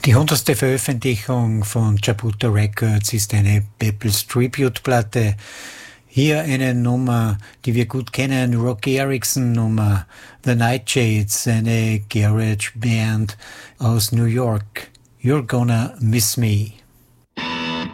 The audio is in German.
Die 100. Veröffentlichung von Jabuta Records ist eine Pepples Tribute-Platte. Hier eine Nummer, die wir gut kennen, Rocky Erickson Nummer, The Nightshades, eine Garage Band aus New York. You're Gonna Miss Me.